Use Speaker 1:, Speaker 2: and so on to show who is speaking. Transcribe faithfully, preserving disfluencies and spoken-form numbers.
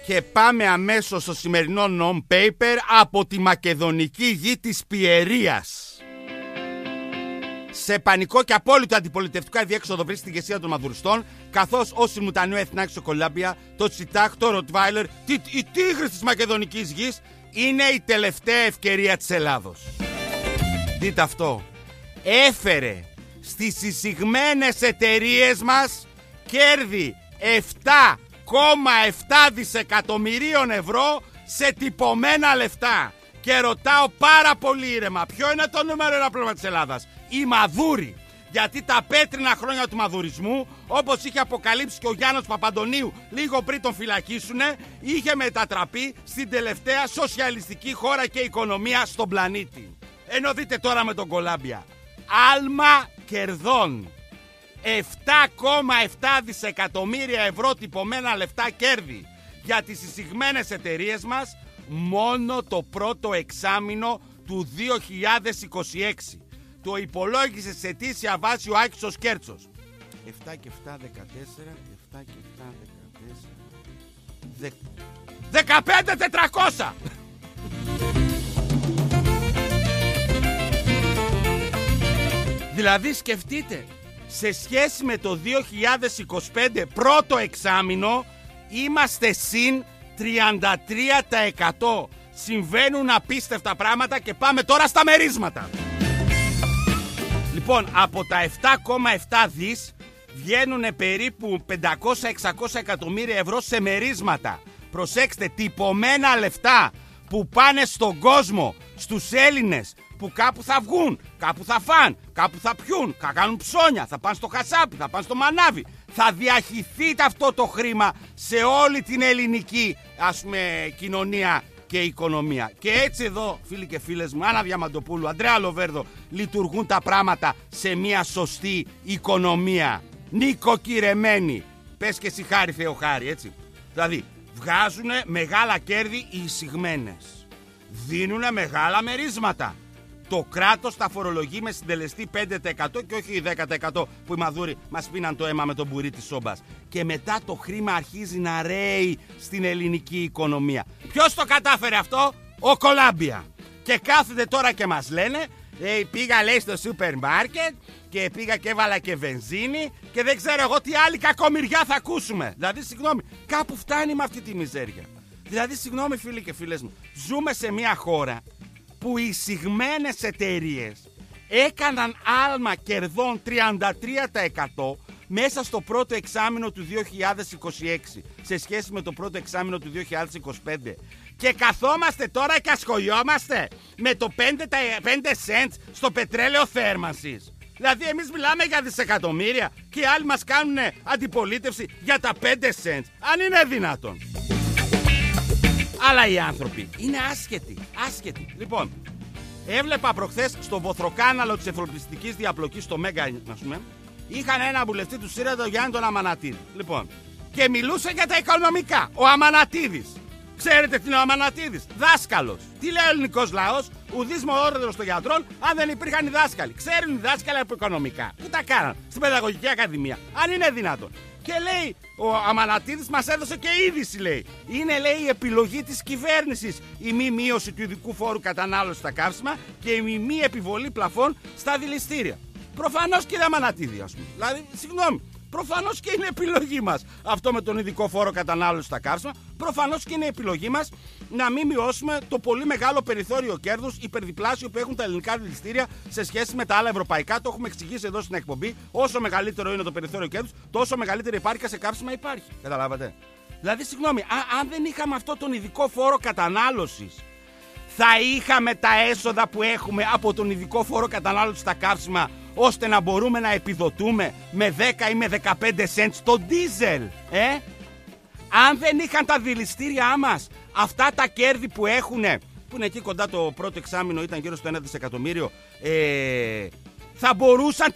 Speaker 1: Και πάμε αμέσως στο σημερινό non-paper από τη μακεδονική γη της Πιερίας. Σε πανικό και απόλυτο αντιπολιτευτικό αδιέξοδο βρίσκει την ηγεσία των μαδουριστών, καθώς ο Σιμουτανιού Εθνάκη στο Κολάμπια, το Τσιτάκ, το Ροτβάιλερ, οι τίγρες της μακεδονικής γης είναι η τελευταία ευκαιρία της Ελλάδος. Δείτε αυτό. Έφερε στις συσσυγμένες εταιρείες μας κέρδη επτά κόμμα επτά δισεκατομμυρίων ευρώ σε τυπωμένα λεφτά. Και ρωτάω πάρα πολύ ήρεμα, ποιο είναι το νούμερο ένα πρόβλημα της Ελλάδας? Οι Μαδούροι. Γιατί τα πέτρινα χρόνια του μαδουρισμού, όπως είχε αποκαλύψει και ο Γιάννος Παπαντονίου λίγο πριν τον φυλακίσουνε, είχε μετατραπεί στην τελευταία σοσιαλιστική χώρα και οικονομία στον πλανήτη. Ενώ δείτε τώρα με τον Κολάμπια. Άλμα κερδών. επτά κόμμα επτά δισεκατομμύρια ευρώ τυπωμένα λεφτά κέρδη για τις εισηγμένες εταιρείες μας μόνο το πρώτο εξάμηνο του δύο χιλιάδες είκοσι έξι. Το υπολόγισε σε αιτήσια βάση ο Άκης ο Σκέρτσος. επτά και επτά, δεκατέσσερα, επτά και επτά, δεκατέσσερα, δεκαπέντε τετρακόσια. Δηλαδή σκεφτείτε, σε σχέση με το δύο χιλιάδες είκοσι πέντε πρώτο εξάμηνο είμαστε συν τριάντα τρία τοις εκατό. Συμβαίνουν απίστευτα πράγματα και πάμε τώρα στα μερίσματα. Λοιπόν, από τα επτά κόμμα επτά δις βγαίνουν περίπου πεντακόσια με εξακόσια εκατομμύρια ευρώ σε μερίσματα. Προσέξτε, τυπωμένα λεφτά που πάνε στον κόσμο, στους Έλληνες, που κάπου θα βγουν, κάπου θα φαν, κάπου θα πιούν, θα κάνουν ψώνια, θα πάνε στο χασάπι, θα πάνε στο μανάβι. Θα διαχυθεί αυτό το χρήμα σε όλη την ελληνική, ας πούμε, κοινωνία και οικονομία. Και έτσι εδώ, φίλοι και φίλες μου, Άννα Διαμαντοπούλου, Ανδρέα Λοβέρδο, λειτουργούν τα πράγματα σε μια σωστή οικονομία. Νοικοκυρεμένη. Πες και εσύ χάρη Θεοχάρη, έτσι. Δηλαδή, βγάζουνε μεγάλα κέρδη οι εισηγμένες. Δίνουνε μεγάλα μερίσματα. Το κράτος τα φορολογεί με συντελεστή πέντε τοις εκατό και όχι δέκα τοις εκατό που οι Μαδούροι μας πίναν το αίμα με τον μπουρί της σόμπας. Και μετά το χρήμα αρχίζει να ρέει στην ελληνική οικονομία. Ποιος το κατάφερε αυτό? Ο Κολάμπια. Και κάθεται τώρα και μας λένε, ε, πήγα λέει στο σούπερ μάρκετ και πήγα και έβαλα και βενζίνη και δεν ξέρω εγώ τι άλλη κακομοιριά θα ακούσουμε. Δηλαδή, συγγνώμη, κάπου φτάνει με αυτή τη μιζέρια. Δηλαδή, συγγνώμη φίλοι και φίλες μου, ζούμε σε μια χώρα που οι εισηγμένες εταιρείες έκαναν άλμα κερδών τριάντα τρία τοις εκατό μέσα στο πρώτο εξάμηνο του δύο χιλιάδες είκοσι έξι σε σχέση με το πρώτο εξάμηνο του δύο χιλιάδες είκοσι πέντε. Και καθόμαστε τώρα και ασχολιόμαστε με το πέντε σεντς στο πετρέλαιο θέρμανσης. Δηλαδή εμείς μιλάμε για δισεκατομμύρια και οι άλλοι μας κάνουν αντιπολίτευση για τα πέντε σεντς. Αν είναι δυνατόν. Αλλά οι άνθρωποι είναι άσχετοι, άσχετοι. Λοιπόν, έβλεπα προχθές στο βοθροκάναλο της εφοπλιστικής διαπλοκής στο Μέγκα, ας πούμε, είχαν ένα βουλευτή του ΣΥΡΙΖΑ, τον Γιάννη τον Αμανατίδη. Λοιπόν, και μιλούσε για τα οικονομικά. Ο Αμανατίδης. Ξέρετε τι είναι ο Αμανατίδης? Δάσκαλος. Τι λέει ο ελληνικός λαός? Ουδής μορόδρος των γιατρών, αν δεν υπήρχαν οι δάσκαλοι. Ξέρουν οι δάσκαλοι από οικονομικά. Πού τα κάναν? Στην Παιδαγωγική Ακαδημία. Αν είναι δυνατόν. Και λέει, ο Αμανατίδης μας έδωσε και είδηση, λέει. Είναι, λέει, η επιλογή της κυβέρνησης η μη μείωση του ειδικού φόρου κατανάλωσης στα καύσιμα και η μη επιβολή πλαφών στα δηληστήρια. Προφανώς, κύριε Αμανατίδη, ας πούμε. Δηλαδή, συγγνώμη, προφανώς και είναι επιλογή μας αυτό με τον ειδικό φόρο κατανάλωσης στα καύσιμα. Προφανώς και είναι επιλογή μας να μην μειώσουμε το πολύ μεγάλο περιθώριο κέρδους υπερδιπλάσιο που έχουν τα ελληνικά δηληστήρια σε σχέση με τα άλλα ευρωπαϊκά. Το έχουμε εξηγήσει εδώ στην εκπομπή. Όσο μεγαλύτερο είναι το περιθώριο κέρδους, τόσο μεγαλύτερη επάρκεια σε καύσιμα υπάρχει. Καταλάβατε? Δηλαδή, συγγνώμη, α, αν δεν είχαμε αυτό τον ειδικό φόρο κατανάλωσης, θα είχαμε τα έσοδα που έχουμε από τον ειδικό φόρο κατανάλωσης στα καύσιμα, ώστε να μπορούμε να επιδοτούμε με δέκα ή με δεκαπέντε σεντς το ντίζελ, ε? Αν δεν είχαν τα δηληστήριά μας αυτά τα κέρδη που έχουν, που είναι εκεί κοντά, το πρώτο εξάμηνο ήταν γύρω στο ένα δισεκατομμύριο, ε, θα μπορούσαν